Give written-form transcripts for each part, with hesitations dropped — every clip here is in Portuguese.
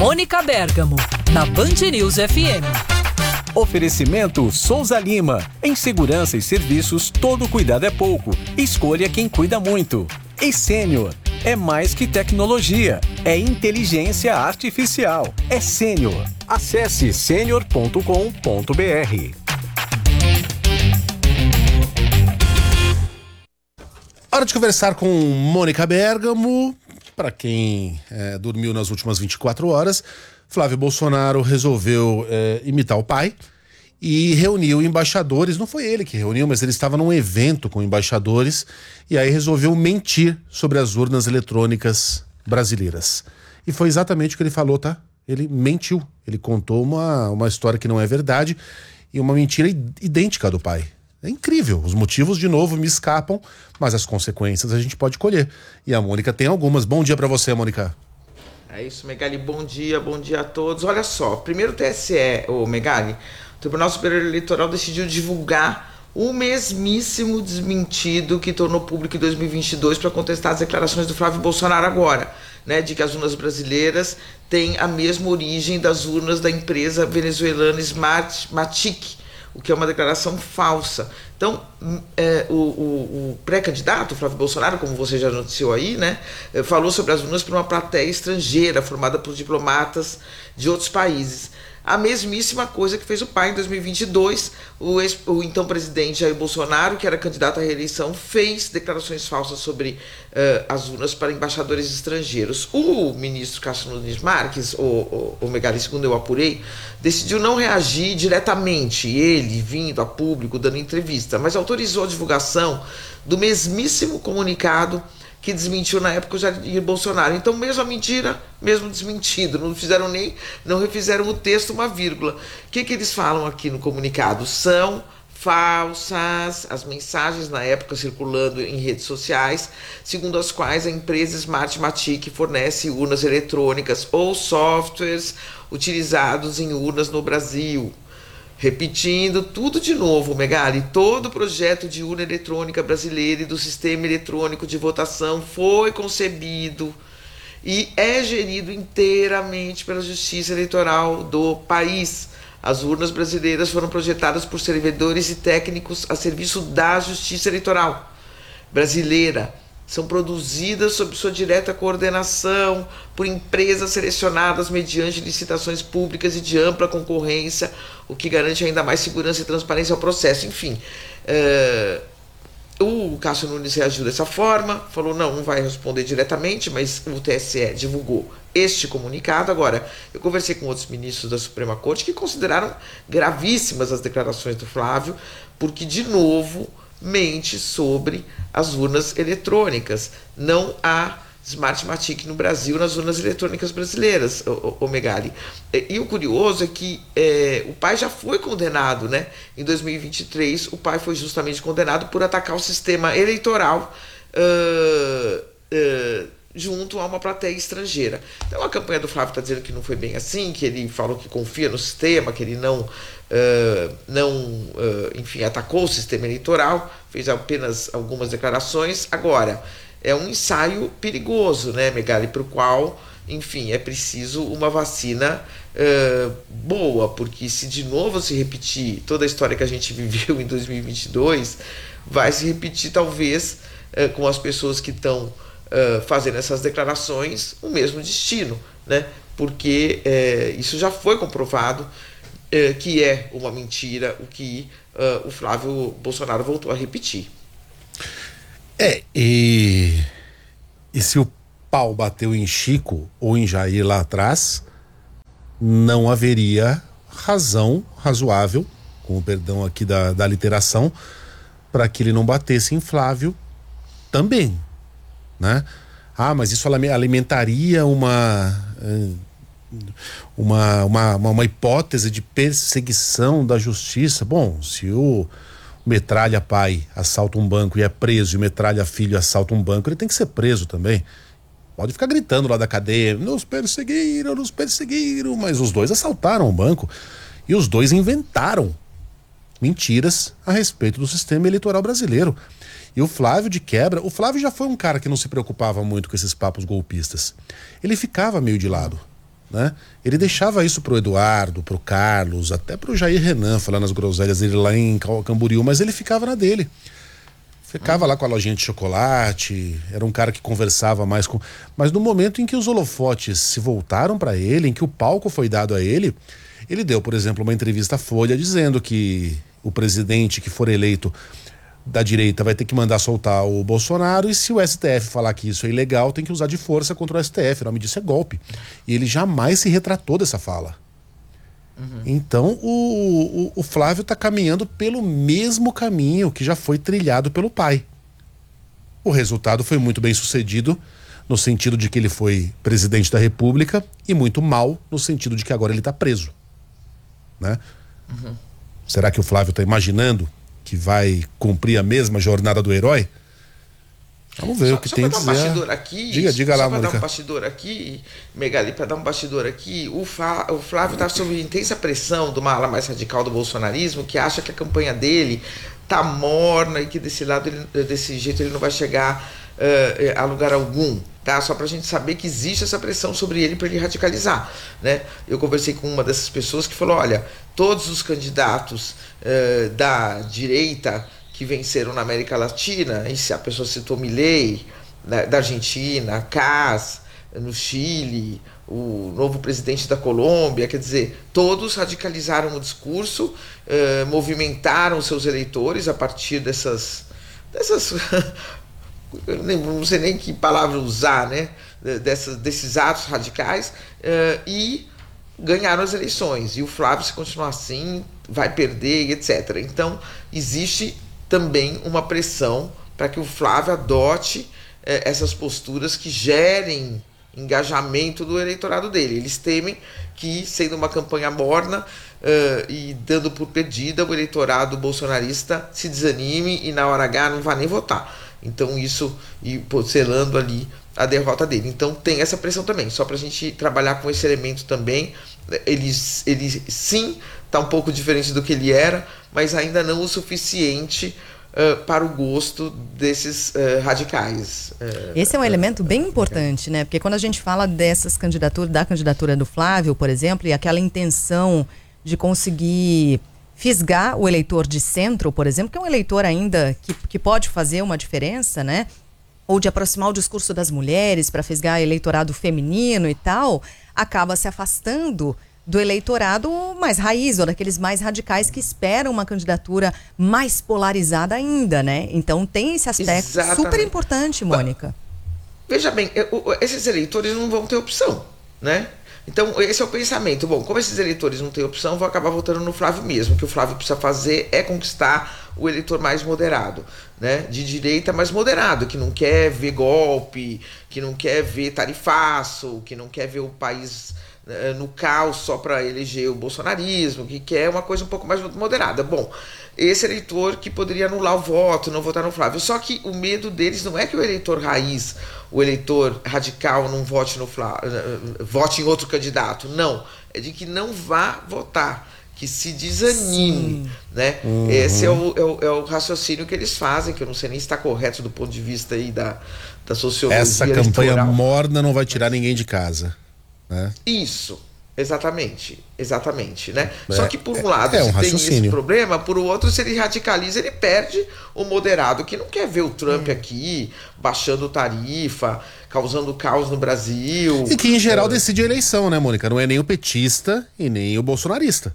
Mônica Bergamo, na Band News FM. Oferecimento Souza Lima. Em segurança e serviços, todo cuidado é pouco. Escolha quem cuida muito. E Sênior. É mais que tecnologia. É inteligência artificial. É Sênior. Acesse senior.com.br. Hora de conversar com Mônica Bergamo. Para quem dormiu nas últimas 24 horas, Flávio Bolsonaro resolveu imitar o pai e reuniu embaixadores. Não foi ele que reuniu, mas ele estava num evento com embaixadores e aí resolveu mentir sobre as urnas eletrônicas brasileiras. E foi exatamente o que ele falou, tá? Ele mentiu. Ele contou uma história que não é verdade e uma mentira idêntica à do pai. É incrível. Os motivos, de novo, me escapam, mas as consequências a gente pode colher. E a Mônica tem algumas. Bom dia para você, Mônica. É isso, Megali. Bom dia a todos. Olha só, primeiro o TSE, Megali, o Tribunal Superior Eleitoral decidiu divulgar o mesmíssimo desmentido que tornou público em 2022 para contestar as declarações do Flávio Bolsonaro agora, né, de que as urnas brasileiras têm a mesma origem das urnas da empresa venezuelana Smartmatic, o que é uma declaração falsa. Então, o pré-candidato, Flávio Bolsonaro, como você já noticiou aí, né, falou sobre as urnas para uma plateia estrangeira, formada por diplomatas de outros países. A mesmíssima coisa que fez o pai em 2022, o então presidente Jair Bolsonaro, que era candidato à reeleição, fez declarações falsas sobre as urnas para embaixadores estrangeiros. O ministro Cássio Nunes Marques, o Megali, segundo eu apurei, decidiu não reagir diretamente, ele vindo a público, dando entrevista, mas autorizou a divulgação do mesmíssimo comunicado que desmentiu na época o Jair Bolsonaro. Então, mesmo a mentira, mesmo desmentido, não refizeram o texto, uma vírgula. O que eles falam aqui no comunicado? São falsas as mensagens na época circulando em redes sociais, segundo as quais a empresa Smartmatic fornece urnas eletrônicas ou softwares utilizados em urnas no Brasil. Repetindo tudo de novo, Megali, todo o projeto de urna eletrônica brasileira e do sistema eletrônico de votação foi concebido e é gerido inteiramente pela Justiça Eleitoral do país. As urnas brasileiras foram projetadas por servidores e técnicos a serviço da Justiça Eleitoral brasileira. São produzidas sob sua direta coordenação por empresas selecionadas mediante licitações públicas e de ampla concorrência, o que garante ainda mais segurança e transparência ao processo. Enfim, o Cássio Nunes reagiu dessa forma, falou não vai responder diretamente, mas o TSE divulgou este comunicado. Agora, eu conversei com outros ministros da Suprema Corte que consideraram gravíssimas as declarações do Flávio, porque, de novo, mente sobre as urnas eletrônicas. Não há Smartmatic no Brasil nas urnas eletrônicas brasileiras, o Megali. E o curioso é que o pai já foi condenado, né? Em 2023, o pai foi justamente condenado por atacar o sistema eleitoral junto a uma plateia estrangeira. Então a campanha do Flávio está dizendo que não foi bem assim, que ele falou que confia no sistema, que ele enfim, atacou o sistema eleitoral, fez apenas algumas declarações. Agora, é um ensaio perigoso, né, Megali, para o qual, enfim, é preciso uma vacina boa, porque se de novo se repetir toda a história que a gente viveu em 2022, vai se repetir talvez com as pessoas que estão fazendo essas declarações o mesmo destino, né? Porque isso já foi comprovado que é uma mentira, o que o Flávio Bolsonaro voltou a repetir. E se o pau bateu em Chico ou em Jair lá atrás, não haveria razão razoável, com o perdão aqui da literação, para que ele não batesse em Flávio também, né? Mas isso alimentaria uma hipótese de perseguição da justiça. Bom, se o metralha pai assalta um banco e é preso, e o metralha filho assalta um banco, ele tem que ser preso também. Pode ficar gritando lá da cadeia, nos perseguiram, mas os dois assaltaram o banco e os dois inventaram mentiras a respeito do sistema eleitoral brasileiro. E o Flávio, de quebra, o Flávio já foi um cara que não se preocupava muito com esses papos golpistas. Ele ficava meio de lado, né? Ele deixava isso pro Eduardo, pro Carlos, até pro Jair Renan, falando as groselhas dele lá em Camboriú, mas ele ficava na dele. Ficava lá com a lojinha de chocolate, era um cara que conversava mais com... Mas no momento em que os holofotes se voltaram para ele, em que o palco foi dado a ele, ele deu, por exemplo, uma entrevista à Folha dizendo que o presidente que for eleito da direita vai ter que mandar soltar o Bolsonaro, e se o STF falar que isso é ilegal, tem que usar de força contra o STF. O nome disso é golpe. E ele jamais se retratou dessa fala. Então o Flávio está caminhando pelo mesmo caminho que já foi trilhado pelo pai. O resultado foi muito bem sucedido, no sentido de que ele foi presidente da República, e muito mal no sentido de que agora ele está preso, né? Será que o Flávio está imaginando que vai cumprir a mesma jornada do herói? Vamos ver o que tem a dizer. Bastidor aqui, diga lá, Mônica. Para dar um bastidor aqui, Megali, para dar um bastidor aqui, o Flávio está sob intensa pressão de uma ala mais radical do bolsonarismo, que acha que a campanha dele tá morna e que desse jeito ele não vai chegar a lugar algum, tá? Só pra gente saber que existe essa pressão sobre ele para ele radicalizar, né? Eu conversei com uma dessas pessoas que falou, olha, todos os candidatos da direita que venceram na América Latina, e se a pessoa citou Milei, da Argentina, Kast, no Chile, o novo presidente da Colômbia, quer dizer, todos radicalizaram o discurso, movimentaram seus eleitores a partir dessas eu não sei nem que palavra usar, né? Desses atos radicais, e ganharam as eleições. E o Flávio, se continuar assim, vai perder, etc. Então, existe também uma pressão para que o Flávio adote essas posturas que gerem engajamento do eleitorado dele. Eles temem que, sendo uma campanha morna e dando por perdida, o eleitorado bolsonarista se desanime e na hora H não vá nem votar. Então isso, e selando ali a derrota dele. Então tem essa pressão também, só para a gente trabalhar com esse elemento também. Ele sim está um pouco diferente do que ele era, mas ainda não o suficiente para o gosto desses radicais. Esse é um elemento bem importante, né? Porque quando a gente fala dessas candidaturas, da candidatura do Flávio, por exemplo, e aquela intenção de conseguir fisgar o eleitor de centro, por exemplo, que é um eleitor ainda que pode fazer uma diferença, né? Ou de aproximar o discurso das mulheres para fisgar eleitorado feminino e tal, acaba se afastando do eleitorado mais raiz, ou daqueles mais radicais que esperam uma candidatura mais polarizada ainda, né? Então tem esse aspecto super importante, Mônica. Veja bem, esses eleitores não vão ter opção, né? Então esse é o pensamento. Bom, como esses eleitores não têm opção, vão acabar votando no Flávio mesmo. O que o Flávio precisa fazer é conquistar o eleitor mais moderado, né? De direita, mais moderado, que não quer ver golpe, que não quer ver tarifaço, que não quer ver o país no caos só para eleger o bolsonarismo, que quer uma coisa um pouco mais moderada. Bom, esse eleitor que poderia anular o voto, não votar no Flávio. Só que o medo deles não é que o eleitor raiz, o eleitor radical não vote no Flávio, vote em outro candidato. Não, é de que não vá votar, que se desanime, né? Esse é o raciocínio que eles fazem, que eu não sei nem se está correto do ponto de vista aí da sociologia. Essa campanha eleitoral morna não vai tirar ninguém de casa, né? Isso, exatamente, né? Só que por um lado um tem esse problema, por outro, se ele radicaliza, ele perde o moderado, que não quer ver o Trump aqui baixando tarifa, causando caos no Brasil. E que em geral decide a eleição, né, Mônica? Não é nem o petista e nem o bolsonarista.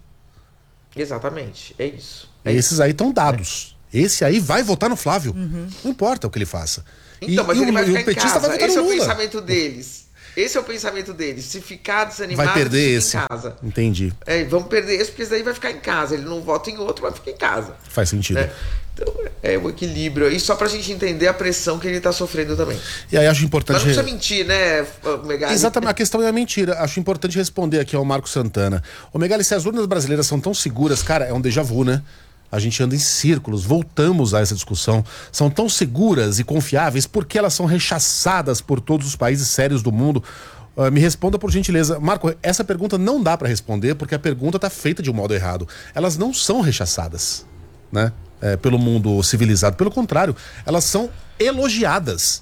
Exatamente, é isso. Esses aí estão dados. Esse aí vai votar no Flávio. Não importa o que ele faça. Então, mas ele vai ficar em casa. Vai votar esse no é o Lula. pensamento deles. Esse é o pensamento deles. Se ficar desanimado, vai perder esse. Em casa. Entendi. Vamos perder esse, porque esse daí vai ficar em casa. Ele não vota em outro, mas fica em casa. Faz sentido. Né? Então, é o equilíbrio aí, só pra gente entender a pressão que ele tá sofrendo também. E aí acho importante... Mas não precisa mentir, né, Megali? Exatamente, a questão é a mentira. Acho importante responder aqui ao Marco Santana. Ô Megali, se as urnas brasileiras são tão seguras, cara, é um déjà vu, né? A gente anda em círculos, voltamos a essa discussão. São tão seguras e confiáveis porque elas são rechaçadas por todos os países sérios do mundo. Me responda por gentileza. Marco, essa pergunta não dá para responder porque a pergunta está feita de um modo errado. Elas não são rechaçadas, né? Pelo mundo civilizado. Pelo contrário, elas são elogiadas.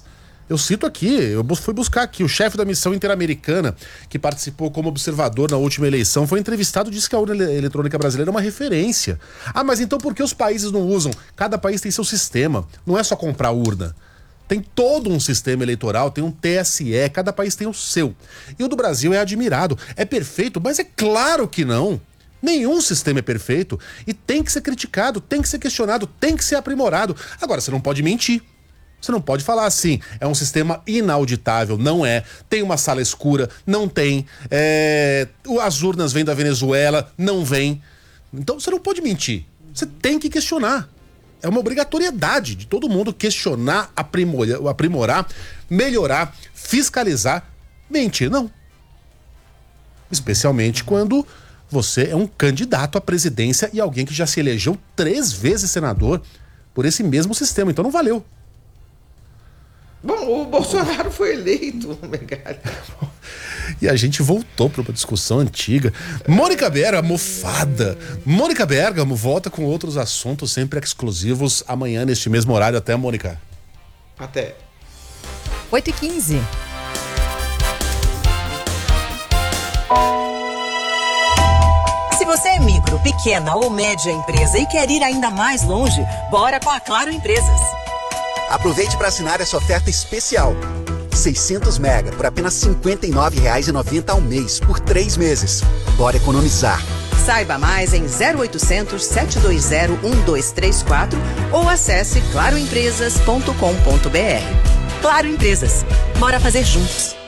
Eu cito aqui, eu fui buscar aqui, o chefe da missão interamericana que participou como observador na última eleição foi entrevistado e disse que a urna eletrônica brasileira é uma referência. Ah, mas então por que os países não usam? Cada país tem seu sistema, não é só comprar urna. Tem todo um sistema eleitoral, tem um TSE, cada país tem o seu. E o do Brasil é admirado. É perfeito? Mas é claro que não. Nenhum sistema é perfeito e tem que ser criticado, tem que ser questionado, tem que ser aprimorado. Agora, você não pode mentir. Você não pode falar assim, é um sistema inauditável, não é. Tem uma sala escura, não tem. As urnas vêm da Venezuela, não vem. Então você não pode mentir. Você tem que questionar. É uma obrigatoriedade de todo mundo questionar, aprimorar, melhorar, fiscalizar. Mentir, não. Especialmente quando você é um candidato à presidência e alguém que já se elegeu 3 vezes senador por esse mesmo sistema. Então não valeu. Bom, o Bolsonaro foi eleito, Megali. E a gente voltou para uma discussão antiga. Mônica Bergamo, mofada. Mônica Bergamo volta com outros assuntos sempre exclusivos amanhã neste mesmo horário. Até, Mônica. Até. 8h15. Se você é micro, pequena ou média empresa e quer ir ainda mais longe, bora com a Claro Empresas. Aproveite para assinar essa oferta especial. 600 mega por apenas R$ 59,90 ao mês, por 3 meses. Bora economizar. Saiba mais em 0800 720 1234 ou acesse claroempresas.com.br. Claro Empresas. Bora fazer juntos.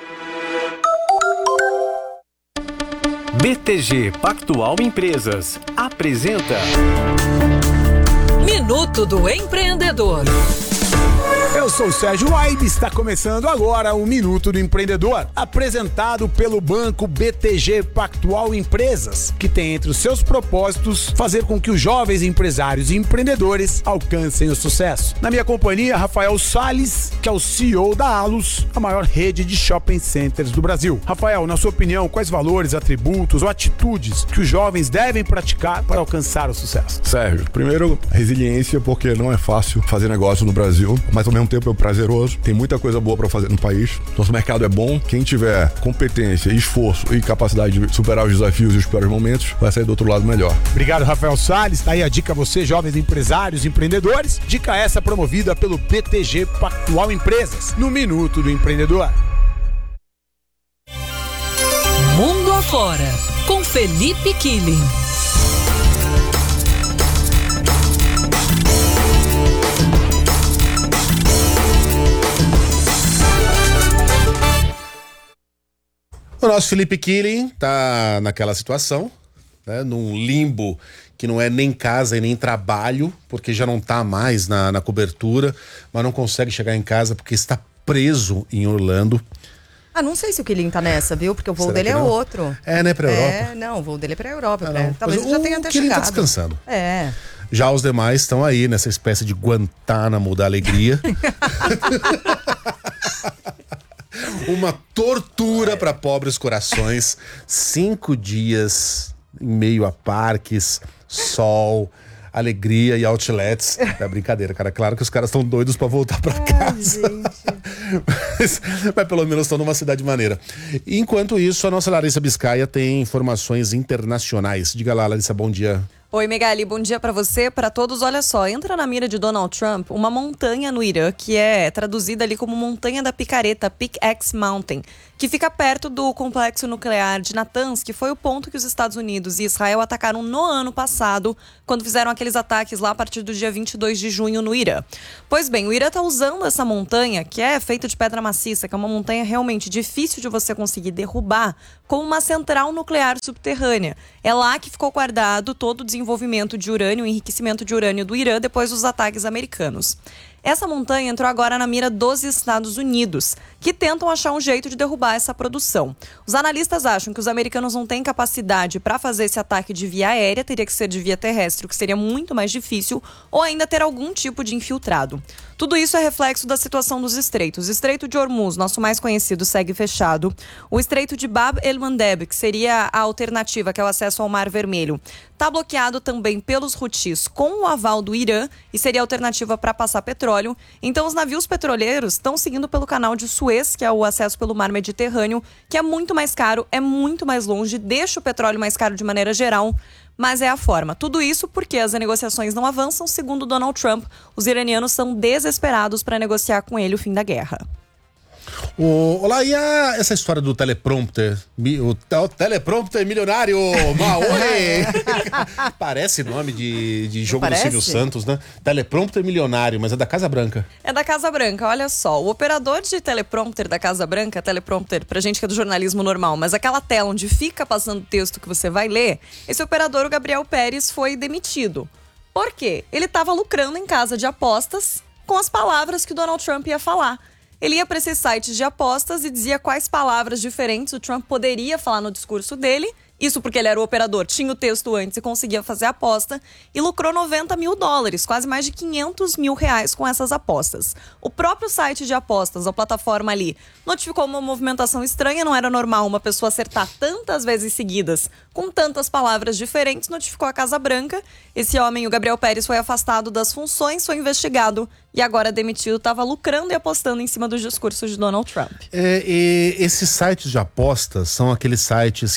BTG Pactual Empresas apresenta Minuto do Empreendedor. Eu sou o Sérgio Waib, está começando agora o Minuto do Empreendedor, apresentado pelo banco BTG Pactual Empresas, que tem entre os seus propósitos fazer com que os jovens empresários e empreendedores alcancem o sucesso. Na minha companhia, Rafael Salles, que é o CEO da Allos, a maior rede de shopping centers do Brasil. Rafael, na sua opinião, quais valores, atributos ou atitudes que os jovens devem praticar para alcançar o sucesso? Sérgio, primeiro, resiliência, porque não é fácil fazer negócio no Brasil, mas ao mesmo tempo é prazeroso, tem muita coisa boa para fazer no país, nosso mercado é bom, quem tiver competência, esforço e capacidade de superar os desafios e os piores momentos, vai sair do outro lado melhor. Obrigado, Rafael Salles, tá aí a dica a você, jovens empresários e empreendedores, dica essa promovida pelo BTG Pactual Empresas, no Minuto do Empreendedor. Mundo afora, com Felipe Killing. O nosso Felipe Killing tá naquela situação, né, num limbo que não é nem casa e nem trabalho, porque já não tá mais na cobertura, mas não consegue chegar em casa porque está preso em Orlando. Ah, não sei se o Killing tá nessa, viu? Porque o voo Será dele que é não? outro. É, né, pra Europa? Não, o voo dele é pra Europa. Não. Talvez Mas ele já tenha até o Killing chegado. tá descansando. É. Já os demais estão aí nessa espécie de Guantánamo da alegria. Uma tortura para pobres corações. 5 dias em meio a parques, sol, alegria e outlets. É brincadeira, cara. Claro que os caras estão doidos para voltar para casa. Mas pelo menos estão numa cidade maneira. Enquanto isso, a nossa Larissa Biscaia tem informações internacionais. Diga lá, Larissa, bom dia. Oi, Megali, bom dia pra você, pra todos. Olha só, entra na mira de Donald Trump uma montanha no Irã, que é traduzida ali como Montanha da Picareta, Pickaxe Mountain, que fica perto do complexo nuclear de Natanz, que foi o ponto que os Estados Unidos e Israel atacaram no ano passado, quando fizeram aqueles ataques lá a partir do dia 22 de junho no Irã. Pois bem, o Irã está usando essa montanha, que é feita de pedra maciça, que é uma montanha realmente difícil de você conseguir derrubar, como uma central nuclear subterrânea. É lá que ficou guardado todo o desenvolvimento de urânio, o enriquecimento de urânio do Irã depois dos ataques americanos. Essa montanha entrou agora na mira dos Estados Unidos, que tentam achar um jeito de derrubar essa produção. Os analistas acham que os americanos não têm capacidade para fazer esse ataque de via aérea, teria que ser de via terrestre, o que seria muito mais difícil, ou ainda ter algum tipo de infiltrado. Tudo isso é reflexo da situação dos estreitos. O Estreito de Hormuz, nosso mais conhecido, segue fechado. O Estreito de Bab el-Mandeb, que seria a alternativa, que é o acesso ao Mar Vermelho, está bloqueado também pelos Houthis com o aval do Irã e seria a alternativa para passar petróleo. Então, os navios petroleiros estão seguindo pelo canal de Suez, que é o acesso pelo Mar Mediterrâneo, que é muito mais caro, é muito mais longe, deixa o petróleo mais caro de maneira geral, mas é a forma. Tudo isso porque as negociações não avançam, segundo Donald Trump. Os iranianos são desesperados para negociar com ele o fim da guerra. Olá, e essa história do teleprompter? O teleprompter milionário, Maori! Parece nome de jogo do Silvio Santos, né? Teleprompter milionário, mas é da Casa Branca. É da Casa Branca, olha só. O operador de teleprompter da Casa Branca, teleprompter pra gente que é do jornalismo normal, mas aquela tela onde fica passando o texto que você vai ler, esse operador, o Gabriel Pérez, foi demitido. Por quê? Ele estava lucrando em casa de apostas com as palavras que o Donald Trump ia falar. Ele ia para esses sites de apostas e dizia quais palavras diferentes o Trump poderia falar no discurso dele. Isso porque ele era o operador, tinha o texto antes e conseguia fazer a aposta. E lucrou $90 mil, quase mais de R$500 mil com essas apostas. O próprio site de apostas, a plataforma ali, notificou uma movimentação estranha. Não era normal uma pessoa acertar tantas vezes seguidas com tantas palavras diferentes. Notificou a Casa Branca. Esse homem, o Gabriel Pérez, foi afastado das funções, foi investigado e agora demitido. Estava lucrando e apostando em cima dos discursos de Donald Trump. E esses sites de apostas são aqueles sites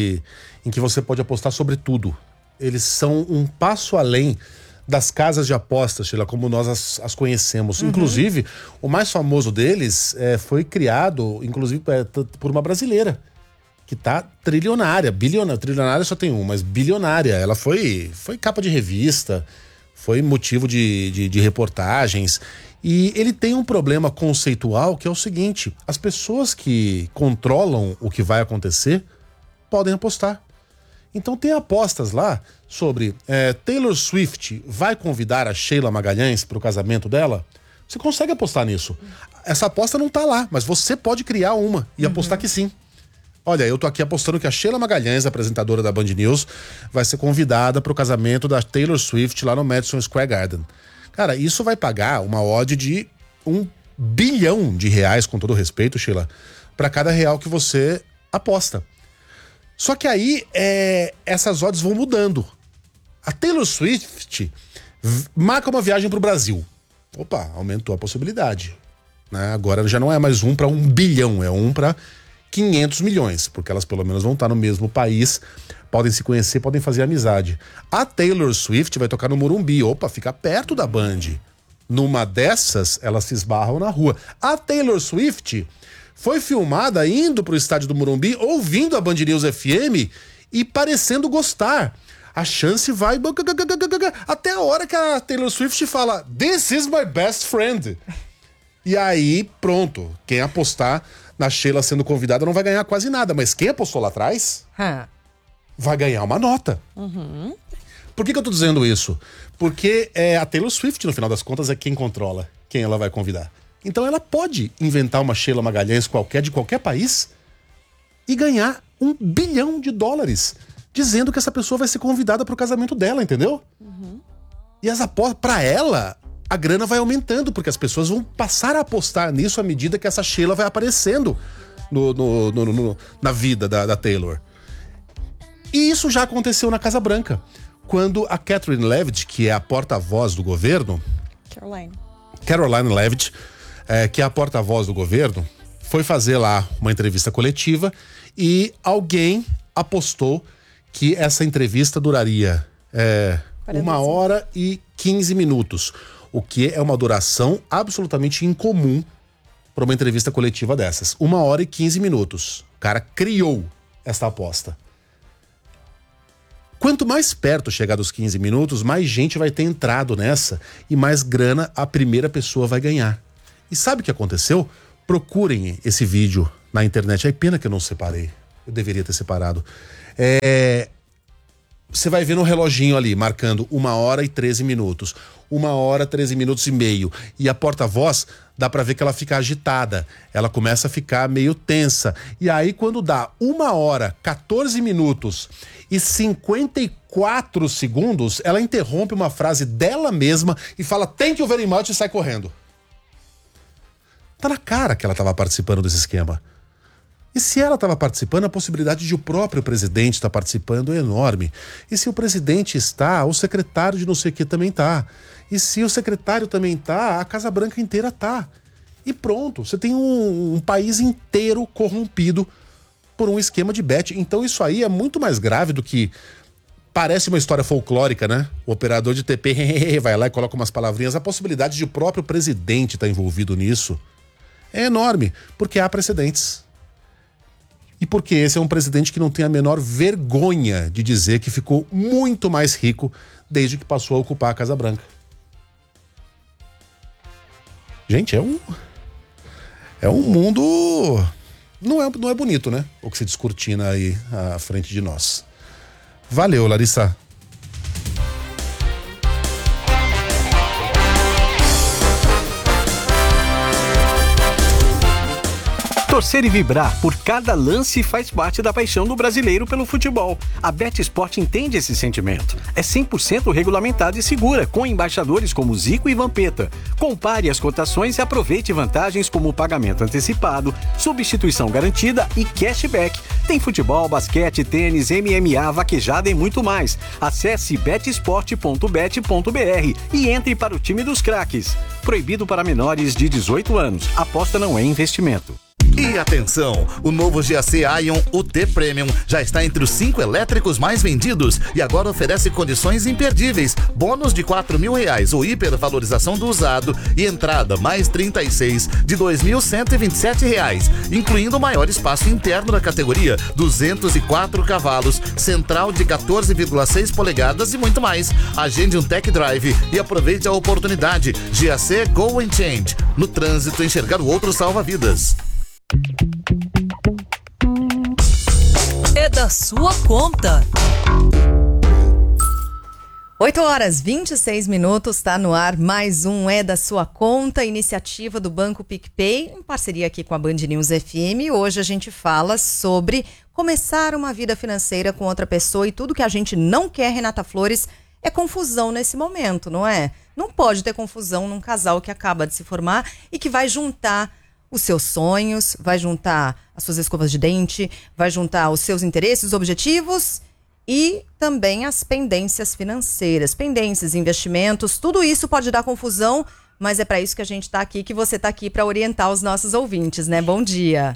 em que você pode apostar sobre tudo. Eles são um passo além das casas de apostas, Sheila, como nós as conhecemos. Inclusive, o mais famoso deles foi criado, inclusive, por uma brasileira, que tá trilionária, bilionária. Trilionária só tem um, mas bilionária. Ela foi capa de revista, foi motivo de reportagens. E ele tem um problema conceitual que é o seguinte: as pessoas que controlam o que vai acontecer podem apostar. Então tem apostas lá sobre Taylor Swift vai convidar a Sheila Magalhães para o casamento dela. Você consegue apostar nisso. Essa aposta não tá lá, mas você pode criar uma e apostar que sim. Olha, eu tô aqui apostando que a Sheila Magalhães, apresentadora da Band News, vai ser convidada para o casamento da Taylor Swift lá no Madison Square Garden. Cara, isso vai pagar uma odd de R$1 bilhão, com todo respeito, Sheila, para cada real que você aposta. Só que aí essas odds vão mudando. A Taylor Swift marca uma viagem pro Brasil. Opa, aumentou a possibilidade, né? Agora já não é mais 1 para 1 bilhão, é 1 para 500 milhões, porque elas pelo menos vão estar no mesmo país, podem se conhecer, podem fazer amizade. A Taylor Swift vai tocar no Morumbi, opa, fica perto da Band. Numa dessas, elas se esbarram na rua. A Taylor Swift foi filmada indo pro estádio do Morumbi, ouvindo a Band News FM e parecendo gostar. A chance vai até a hora que a Taylor Swift fala "This is my best friend". E aí, pronto. Quem apostar na Sheila sendo convidada não vai ganhar quase nada, mas quem apostou lá atrás vai ganhar uma nota. Por que eu tô dizendo isso? Porque a Taylor Swift, no final das contas, é quem controla quem ela vai convidar. Então ela pode inventar uma Sheila Magalhães qualquer, de qualquer país, e ganhar $1 bilhão, dizendo que essa pessoa vai ser convidada pro casamento dela, entendeu? E as apostas, pra ela, a grana vai aumentando, porque as pessoas vão passar a apostar nisso à medida que essa Sheila vai aparecendo na vida da Taylor. E isso já aconteceu na Casa Branca, quando a Kathleen Leavitt, que é a porta-voz do governo, Caroline Leavitt, que é a porta-voz do governo, foi fazer lá uma entrevista coletiva e alguém apostou que essa entrevista duraria 1h15, o que é uma duração absolutamente incomum para uma entrevista coletiva dessas. 1h15. O cara criou esta aposta. Quanto mais perto chegar dos 15 minutos, mais gente vai ter entrado nessa e mais grana a primeira pessoa vai ganhar. E sabe o que aconteceu? Procurem esse vídeo na internet. É pena que eu não separei. Eu deveria ter separado. Você vai ver no reloginho ali, marcando 1h13. 1h13 minutos e meio. E a porta-voz dá pra ver que ela fica agitada, ela começa a ficar meio tensa. E aí quando dá 1h, 14 minutos e 54 segundos, ela interrompe uma frase dela mesma e fala "thank you very much" e sai correndo. Tá na cara que ela estava participando desse esquema. E se ela estava participando, a possibilidade de o próprio presidente estar participando é enorme. E se o presidente está, o secretário de não sei o que também está. E se o secretário também está, a Casa Branca inteira está. E pronto, você tem um país inteiro corrompido por um esquema de bet. Então isso aí é muito mais grave do que... Parece uma história folclórica, né? O operador de TP vai lá e coloca umas palavrinhas. A possibilidade de o próprio presidente estar envolvido nisso é enorme, porque há precedentes. E porque esse é um presidente que não tem a menor vergonha de dizer que ficou muito mais rico desde que passou a ocupar a Casa Branca. Gente, é um mundo... Não é bonito, né? O que se descortina aí à frente de nós. Valeu, Larissa. Torcer e vibrar por cada lance faz parte da paixão do brasileiro pelo futebol. A BetSport entende esse sentimento. É 100% regulamentada e segura, com embaixadores como Zico e Vampeta. Compare as cotações e aproveite vantagens como pagamento antecipado, substituição garantida e cashback. Tem futebol, basquete, tênis, MMA, vaquejada e muito mais. Acesse betsport.bet.br e entre para o time dos craques. Proibido para menores de 18 anos. Aposta não é investimento. E atenção, o novo GAC Aion UT Premium já está entre os 5 elétricos mais vendidos e agora oferece condições imperdíveis, bônus de R$4.000 ou hipervalorização do usado e entrada mais 36 de R$2.127, incluindo o maior espaço interno da categoria, 204 cavalos, central de 14,6 polegadas e muito mais. Agende um tech drive e aproveite a oportunidade. GAC Go and Change. No trânsito, enxergar o outro salva vidas. É da sua conta. 8h26, está no ar mais um É da Sua Conta, iniciativa do Banco PicPay, em parceria aqui com a Band News FM. Hoje a gente fala sobre começar uma vida financeira com outra pessoa e tudo que a gente não quer, Renata Flores, é confusão nesse momento, não é? Não pode ter confusão num casal que acaba de se formar e que vai juntar os seus sonhos, vai juntar as suas escovas de dente, vai juntar os seus interesses, objetivos e também as pendências financeiras, pendências, investimentos, tudo isso pode dar confusão, mas é para isso que a gente está aqui, que você está aqui para orientar os nossos ouvintes, né? Bom dia.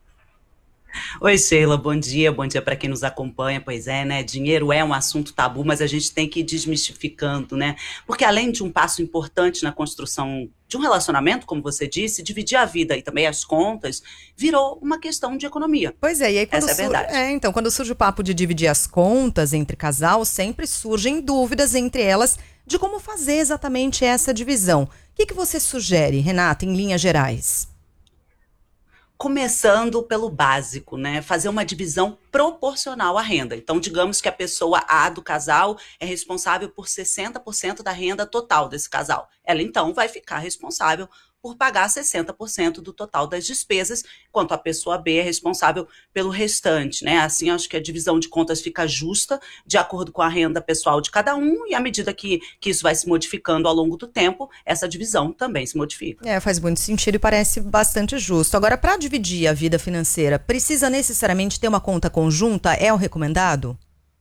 Oi, Sheila, bom dia para quem nos acompanha. Pois é, né, dinheiro é um assunto tabu, mas a gente tem que ir desmistificando, né, porque além de um passo importante na construção de um relacionamento, como você disse, dividir a vida e também as contas, virou uma questão de economia. Pois é, e aí quando essa é a verdade. Então, quando surge o papo de dividir as contas entre casal, sempre surgem dúvidas entre elas de como fazer exatamente essa divisão. O que você sugere, Renata, em linhas gerais? Começando pelo básico, né? Fazer uma divisão proporcional à renda. Então, digamos que a pessoa A do casal é responsável por 60% da renda total desse casal. Ela, então, vai ficar responsável por pagar 60% do total das despesas, enquanto a pessoa B é responsável pelo restante, né? Assim, acho que a divisão de contas fica justa, de acordo com a renda pessoal de cada um, e à medida que isso vai se modificando ao longo do tempo, essa divisão também se modifica. Faz muito sentido e parece bastante justo. Agora, para dividir a vida financeira, precisa necessariamente ter uma conta conjunta? É o recomendado?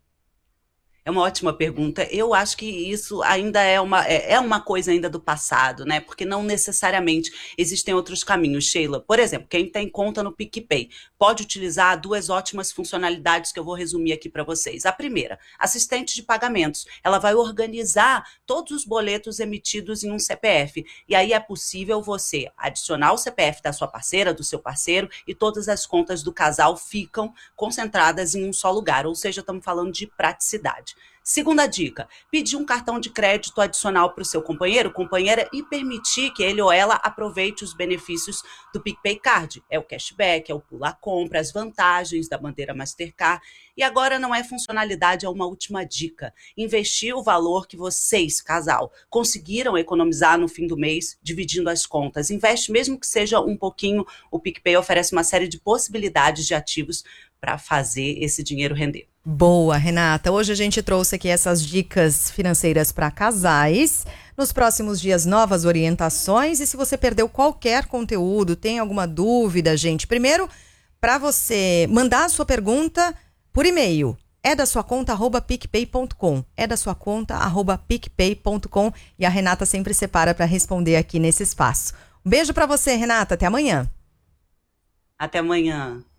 É uma ótima pergunta. Eu acho que isso ainda é uma coisa ainda do passado, né? Porque não necessariamente existem outros caminhos, Sheila. Por exemplo, quem tem conta no PicPay pode utilizar 2 ótimas funcionalidades que eu vou resumir aqui para vocês. A primeira, assistente de pagamentos. Ela vai organizar todos os boletos emitidos em um CPF. E aí é possível você adicionar o CPF da sua parceira, do seu parceiro, e todas as contas do casal ficam concentradas em um só lugar. Ou seja, estamos falando de praticidade. Segunda dica, pedir um cartão de crédito adicional para o seu companheiro, companheira e permitir que ele ou ela aproveite os benefícios do PicPay Card. É o cashback, é o pular compra, as vantagens da bandeira Mastercard. E agora não é funcionalidade, é uma última dica. Investir o valor que vocês, casal, conseguiram economizar no fim do mês, dividindo as contas. Investe mesmo que seja um pouquinho, o PicPay oferece uma série de possibilidades de ativos para fazer esse dinheiro render. Boa, Renata. Hoje a gente trouxe aqui essas dicas financeiras para casais. Nos próximos dias, novas orientações. E se você perdeu qualquer conteúdo, tem alguma dúvida, gente, primeiro, para você mandar a sua pergunta por e-mail. @picpay.com. @picpay.com. E a Renata sempre separa para responder aqui nesse espaço. Um beijo para você, Renata. Até amanhã. Até amanhã.